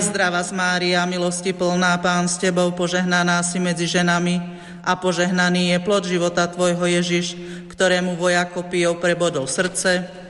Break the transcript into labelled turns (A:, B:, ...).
A: Zdravá Mária, milosti plná, Pán s Tebou, požehnaná si medzi ženami a požehnaný je plod života Tvojho Ježiš, ktorému vojak kopijou prebodol srdce.